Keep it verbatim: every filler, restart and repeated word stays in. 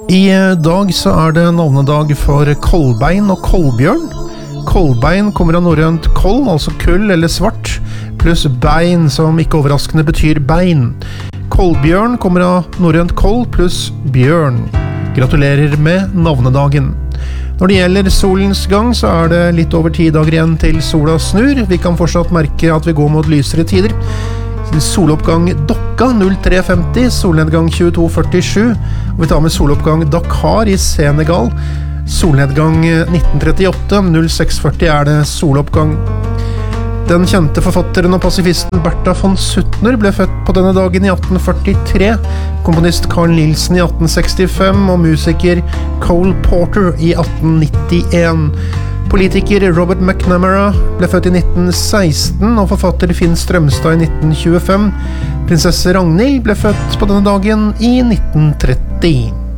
I dag så er det navnedag for Kolbein og Kolbjørn. Kolbein kommer av norrønt koll, altså kull eller svart, pluss bein, som ikke overraskende betyr bein. Kolbjørn kommer av norrønt koll pluss bjørn. Gratulerer med navnedagen. Når det gjelder solens gang, så er det litt over ti dager igjen til sola snur. Vi kan fortsatt merke at vi går mot lysere tider. Soloppgang Dokka null tre femti, solnedgang tjueto førtisju, og vi tar med soloppgang Dakar i Senegal. Solnedgang nitten trettiåtte, null seks førti er det soloppgang. Den kjente forfatteren og pasifisten Bertha von Suttner ble født på denne dagen i atten førtitre, komponist Carl Nielsen i atten sekstifem og musiker Cole Porter i atten nittien. Politiker Robert McNamara ble født i nitten seksten, og forfatter Finn Strømstad i nitten tjuefem. Prinsesse Ragnhild ble født på denne dagen i nitten tretti.